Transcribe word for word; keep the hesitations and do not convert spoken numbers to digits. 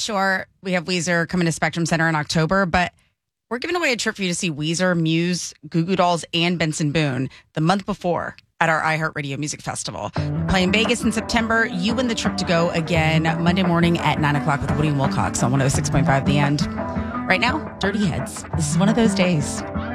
sure, we have Weezer coming to Spectrum Center in October, but we're giving away a trip for you to see Weezer, Muse, Goo Goo Dolls, and Benson Boone the month before at our iHeartRadio Music Festival. Playing Vegas in September. You win the trip to go again Monday morning at nine o'clock with Woody and Wilcox on one oh six point five The End. Right now, Dirty Heads. This is one of those days.